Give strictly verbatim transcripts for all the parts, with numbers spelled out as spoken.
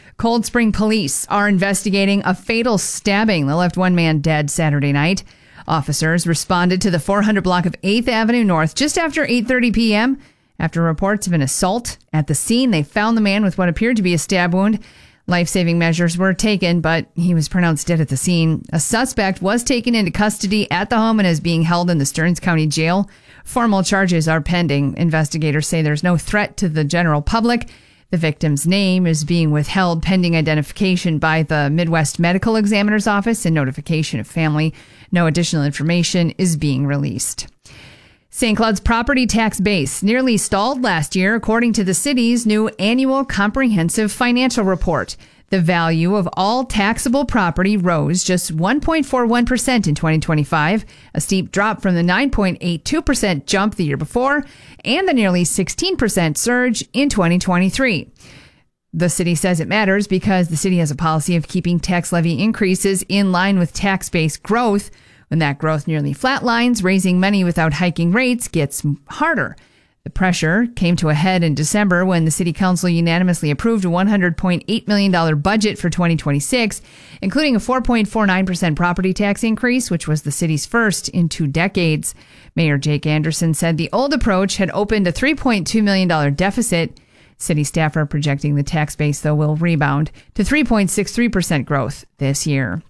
Cold Spring police are investigating a fatal stabbing that left one man dead Saturday night. Officers responded to the four hundred block of eighth Avenue North just after eight thirty p.m. After reports of an assault at the scene, they found the man with what appeared to be a stab wound. Life-saving measures were taken, but he was pronounced dead at the scene. A suspect was taken into custody at the home and is being held in the Stearns County Jail. Formal charges are pending. Investigators say there's no threat to the general public. The victim's name is being withheld pending identification by the Midwest Medical Examiner's Office and notification of family. No additional information is being released. Saint Cloud's property tax base nearly stalled last year, according to the city's new annual comprehensive financial report. The value of all taxable property rose just one point four one percent in twenty twenty-five, a steep drop from the nine point eight two percent jump the year before and the nearly sixteen percent surge in twenty twenty-three. The city says it matters because the city has a policy of keeping tax levy increases in line with tax base growth. When that growth nearly flatlines, raising money without hiking rates gets harder. The pressure came to a head in December when the city council unanimously approved a one hundred point eight million dollars budget for twenty twenty-six, including a four point four nine percent property tax increase, which was the city's first in two decades. Mayor Jake Anderson said the old approach had opened a three point two million dollars deficit. City staff are projecting the tax base, though, will rebound to three point six three percent growth this year.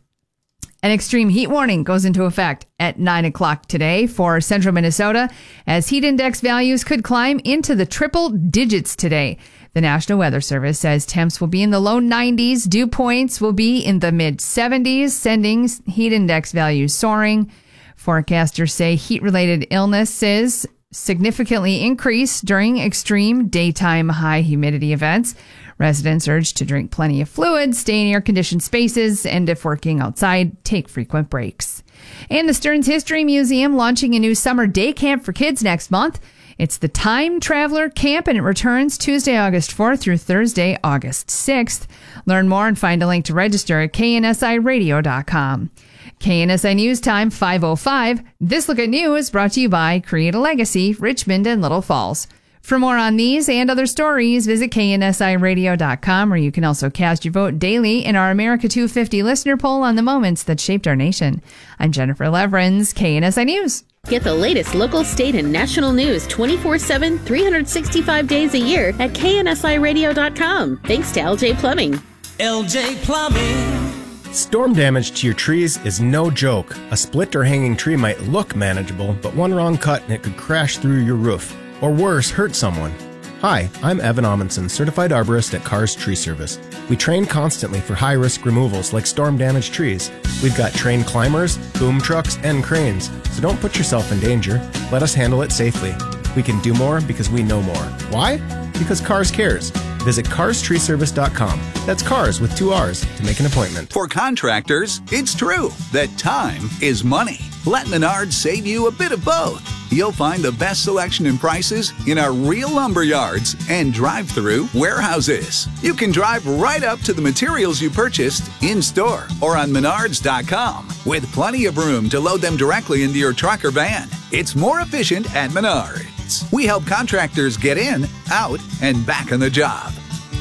An extreme heat warning goes into effect at nine o'clock today for central Minnesota, as heat index values could climb into the triple digits today. The National Weather Service says temps will be in the low nineties, dew points will be in the mid seventies, sending heat index values soaring. Forecasters say heat-related illnesses significantly increase during extreme daytime high humidity events. Residents urged to drink plenty of fluids, stay in air-conditioned spaces, and if working outside, take frequent breaks. And the Stearns History Museum launching a new summer day camp for kids next month. It's the Time Traveler Camp, and it returns Tuesday, August fourth through Thursday, August sixth. Learn more and find a link to register at K N S I radio dot com. K N S I News Time five oh five. This Look at News is brought to you by Create a Legacy, Richmond and Little Falls. For more on these and other stories, visit K N S I radio dot com, where you can also cast your vote daily in our America two fifty listener poll on the moments that shaped our nation. I'm Jennifer Leverins, K N S I News. Get the latest local, state, and national news twenty-four seven, three hundred sixty-five days a year at K N S I radio dot com. Thanks to L J Plumbing. L J Plumbing. Storm damage to your trees is no joke. A split or hanging tree might look manageable, but one wrong cut and it could crash through your roof. Or worse, hurt someone. Hi, I'm Evan Amundsen, certified arborist at Carr's Tree Service. We train constantly for high-risk removals like storm-damaged trees. We've got trained climbers, boom trucks, and cranes, so don't put yourself in danger. Let us handle it safely. We can do more because we know more. Why? Because Carr's cares. Visit cars tree service dot com. That's cars with two R's to make an appointment. For contractors, it's true that time is money. Let Menards save you a bit of both. You'll find the best selection and prices in our real lumber yards and drive-through warehouses. You can drive right up to the materials you purchased in-store or on menards dot com with plenty of room to load them directly into your truck or van. It's more efficient at Menards. We help contractors get in, out, and back on the job.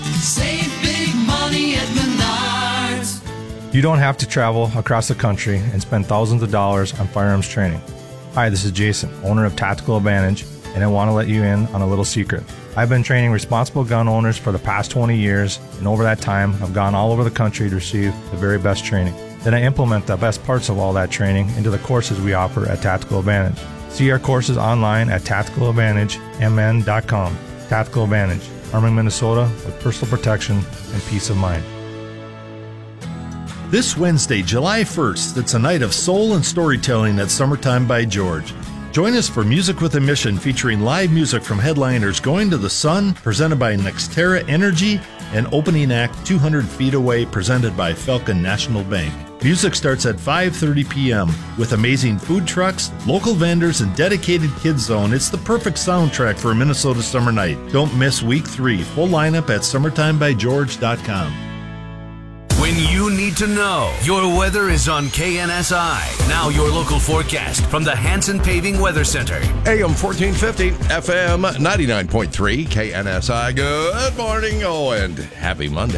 Save big money at Menards. You don't have to travel across the country and spend thousands of dollars on firearms training. Hi, this is Jason, owner of Tactical Advantage, and I want to let you in on a little secret. I've been training responsible gun owners for the past twenty years, and over that time, I've gone all over the country to receive the very best training. Then I implement the best parts of all that training into the courses we offer at Tactical Advantage. See our courses online at tactical advantage m n dot com. Tactical Advantage, arming Minnesota with personal protection and peace of mind. This Wednesday, July first, it's a night of soul and storytelling at Summertime by George. Join us for Music with a Mission, featuring live music from headliners Going to the Sun, presented by Nextera Energy, and opening act two hundred feet Away, presented by Falcon National Bank. Music starts at five thirty p.m. with amazing food trucks, local vendors, and dedicated kids zone. It's the perfect soundtrack for a Minnesota summer night. Don't miss week three. Full lineup at summertime by george dot com. When you need to know, your weather is on K N S I. Now your local forecast from the Hanson Paving Weather Center. A M fourteen fifty, F M ninety-nine point three, K N S I. Good morning, oh, and happy Monday.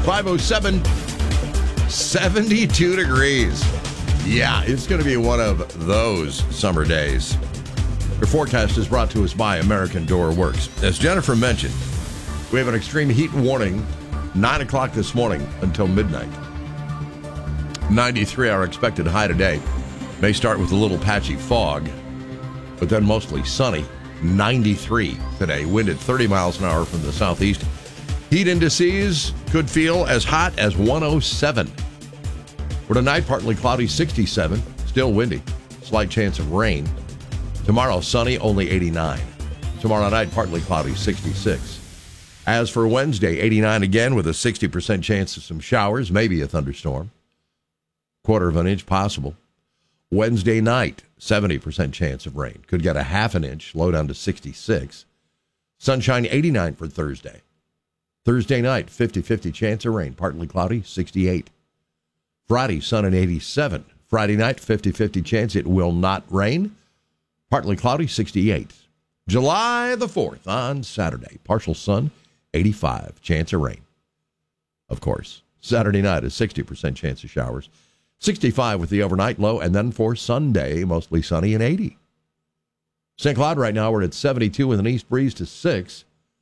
five oh seven, seventy-two degrees. Yeah, it's going to be one of those summer days. Your forecast is brought to us by American Door Works. As Jennifer mentioned, we have an extreme heat warning, nine o'clock this morning until midnight. ninety-three, our expected high today. May start with a little patchy fog, but then mostly sunny. ninety-three today. Wind at thirty miles an hour from the southeast. Heat indices could feel as hot as one oh seven. For tonight, partly cloudy, sixty-seven. Still windy. Slight chance of rain. Tomorrow, sunny, only eighty-nine. Tomorrow night, partly cloudy, sixty-six. As for Wednesday, eighty-nine again with a sixty percent chance of some showers, maybe a thunderstorm. Quarter of an inch possible. Wednesday night, seventy percent chance of rain. Could get a half an inch, low down to sixty-six. Sunshine, eighty-nine for Thursday. Thursday night, fifty-fifty chance of rain. Partly cloudy, sixty-eight. Friday, sun and eighty-seven. Friday night, fifty-fifty chance it will not rain. Partly cloudy, sixty-eight. July the fourth on Saturday. Partial sun, eighty-five. Chance of rain. Of course. Saturday night, a sixty percent chance of showers. sixty-five with the overnight low. And then for Sunday, mostly sunny and eighty. Saint Cloud right now, we're at seventy-two with an east breeze to six.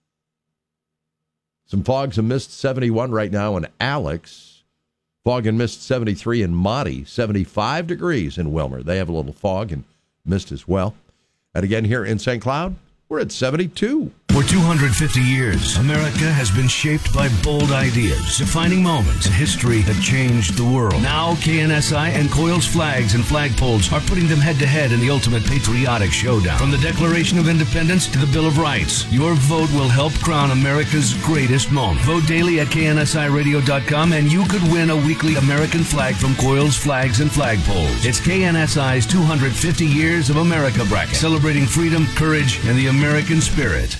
Some fogs and mist, seventy-one right now in Alex. Fog and mist, seventy-three in Maudie. seventy-five degrees in Wilmer. They have a little fog and mist as well. And again, here in Saint Cloud, we're at seventy-two. For two hundred fifty years, America has been shaped by bold ideas, defining moments in history that changed the world. Now, K N S I and Coils flags and flagpoles are putting them head-to-head in the ultimate patriotic showdown. From the Declaration of Independence to the Bill of Rights, your vote will help crown America's greatest moment. Vote daily at K N S I radio dot com, and you could win a weekly American flag from Coils flags and flagpoles. It's K N S I's two hundred fifty Years of America bracket, celebrating freedom, courage, and the American spirit.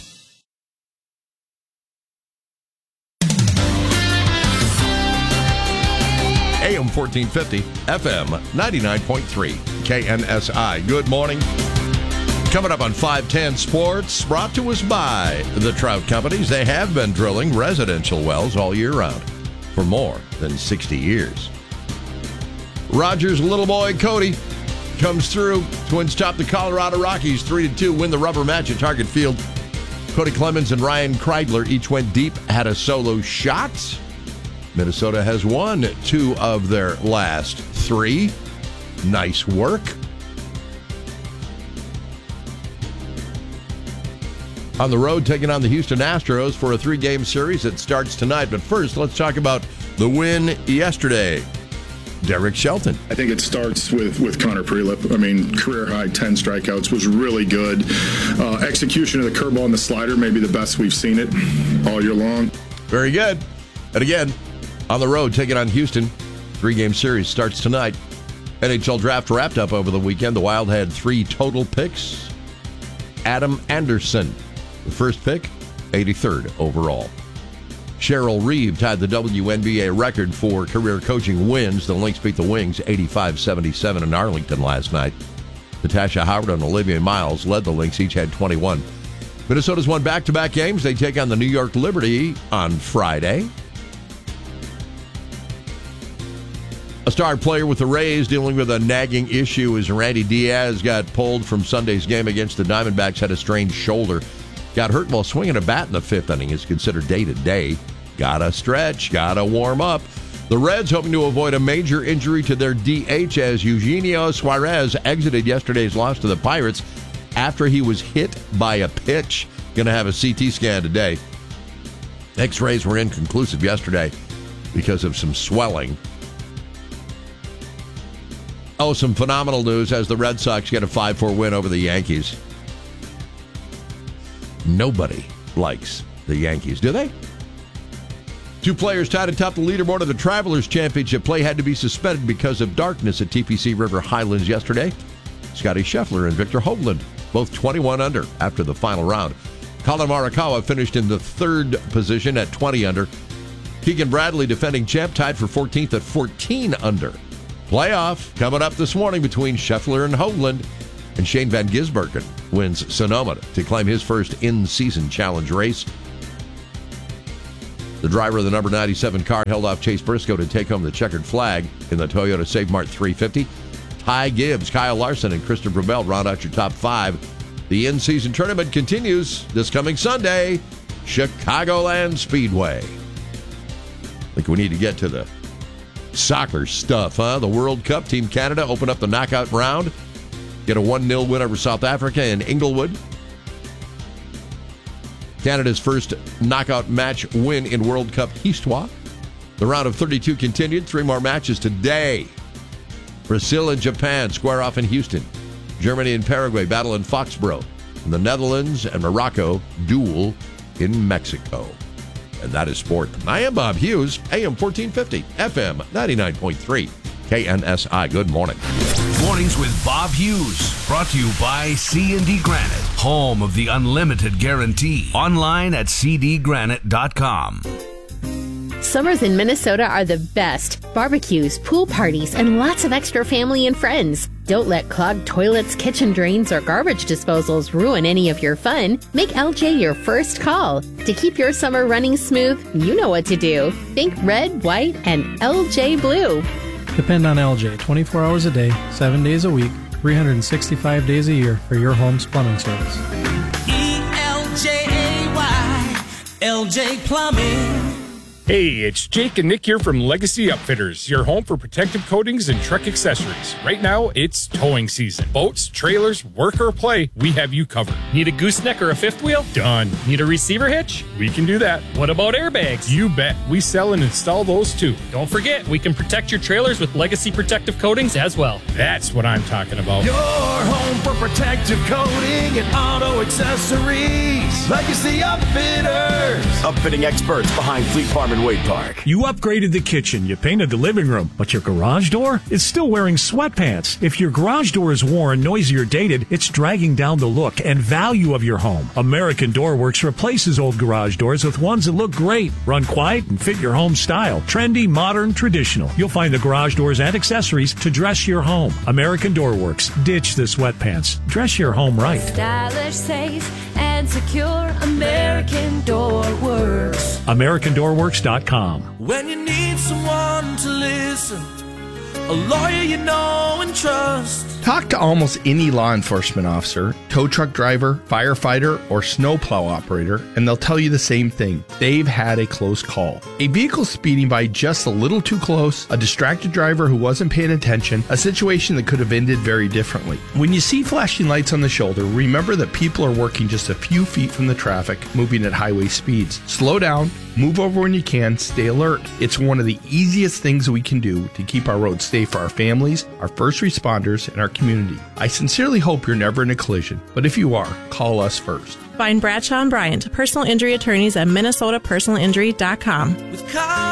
A M fourteen fifty, F M ninety-nine point three, K N S I. Good morning. Coming up on five ten Sports, brought to us by the Trout Companies. They have been drilling residential wells all year round for more than sixty years. Rogers' little boy Cody comes through. Twins top the Colorado Rockies three to two, win the rubber match at Target Field. Cody Clemens and Ryan Kreidler each went deep, had a solo shot. Minnesota has won two of their last three. Nice work. On the road, taking on the Houston Astros for a three-game series that starts tonight. But first, let's talk about the win yesterday. Derek Shelton. I think it starts with, with Connor Prelip. I mean, career-high ten strikeouts was really good. Uh, execution of the curveball and the slider, maybe the best we've seen it all year long. Very good. And again, on the road, taking on Houston. Three-game series starts tonight. N H L draft wrapped up over the weekend. The Wild had three total picks. Adam Anderson, the first pick, eighty-third overall. Cheryl Reeve tied the W N B A record for career coaching wins. The Lynx beat the Wings eighty-five seventy-seven in Arlington last night. Natasha Howard and Olivia Miles led the Lynx. Each had twenty-one. Minnesota's won back-to-back games. They take on the New York Liberty on Friday. A star player with the Rays dealing with a nagging issue as Randy Diaz got pulled from Sunday's game against the Diamondbacks, had a strained shoulder. Got hurt while swinging a bat in the fifth inning. Is considered day-to-day. Gotta stretch, gotta warm up. The Reds hoping to avoid a major injury to their D H as Eugenio Suarez exited yesterday's loss to the Pirates after he was hit by a pitch. Gonna have a C T scan today. X-rays were inconclusive yesterday because of some swelling. Oh, some phenomenal news as the Red Sox get a five four win over the Yankees. Nobody likes the Yankees, do they? Two players tied atop the leaderboard of the Travelers Championship. Play had to be suspended because of darkness at T P C River Highlands yesterday. Scotty Scheffler and Victor Hovland, both twenty-one under after the final round. Colin Morikawa finished in the third position at twenty under. Keegan Bradley, defending champ, tied for fourteenth at fourteen under. Playoff coming up this morning between Scheffler and Hovland, and Shane Van Gisbergen wins Sonoma to claim his first in-season challenge race. The driver of the number ninety-seven car held off Chase Briscoe to take home the checkered flag in the Toyota Save Mart three fifty. Ty Gibbs, Kyle Larson, and Christopher Bell round out your top five. The in-season tournament continues this coming Sunday, Chicagoland Speedway. I think we need to get to the soccer stuff, huh? The World Cup, Team Canada opened up the knockout round. Get a one nil win over South Africa in Inglewood. Canada's first knockout match win in World Cup histoire. The round of thirty-two continued. Three more matches today. Brazil and Japan square off in Houston. Germany and Paraguay battle in Foxborough. And the Netherlands and Morocco duel in Mexico. And that is sport. I am Bob Hughes, A M fourteen fifty, F M ninety-nine point three, K N S I. Good morning. Mornings with Bob Hughes. Brought to you by C and D Granite, home of the unlimited guarantee. Online at c d granite dot com. Summers in Minnesota are the best. Barbecues, pool parties, and lots of extra family and friends. Don't let clogged toilets, kitchen drains, or garbage disposals ruin any of your fun. Make L J your first call. To keep your summer running smooth, you know what to do. Think red, white, and L J blue. Depend on L J twenty-four hours a day, seven days a week, three hundred sixty-five days a year for your home's plumbing service. E L J A Y, L J Plumbing. Hey, it's Jake and Nick here from Legacy Upfitters, your home for protective coatings and truck accessories. Right now, it's towing season. Boats, trailers, work or play, we have you covered. Need a gooseneck or a fifth wheel? Done. Need a receiver hitch? We can do that. What about airbags? You bet. We sell and install those too. Don't forget, we can protect your trailers with Legacy protective coatings as well. That's what I'm talking about. Your home for protective coating and auto accessories. Legacy Upfitters. Upfitting experts behind Fleet Farm and Wade Park. You upgraded the kitchen, you painted the living room, but your garage door is still wearing sweatpants. If your garage door is worn, noisy, or dated, it's dragging down the look and value of your home. American Door Works replaces old garage doors with ones that look great, run quiet, and fit your home style. Trendy, modern, traditional. You'll find the garage doors and accessories to dress your home. American Door Works. Ditch the sweatpants. Dress your home right. Stylish, safe, and secure. American Door Works. American Door Works dot com. When you need someone to listen, a lawyer you know and trust. Talk to almost any law enforcement officer, tow truck driver, firefighter, or snowplow operator, and they'll tell you the same thing. They've had a close call. A vehicle speeding by just a little too close, a distracted driver who wasn't paying attention, a situation that could have ended very differently. When you see flashing lights on the shoulder, remember that people are working just a few feet from the traffic, moving at highway speeds. Slow down, move over when you can, stay alert. It's one of the easiest things we can do to keep our roads safe for our families, our first responders, and our community. I sincerely hope you're never in a collision, but if you are, call us first. Find Bradshaw and Bryant, personal injury attorneys at Minnesota Personal Injury dot com. With car